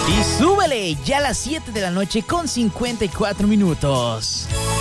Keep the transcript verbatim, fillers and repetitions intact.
Y súbele, ya a las siete de la noche con cincuenta y cuatro minutos.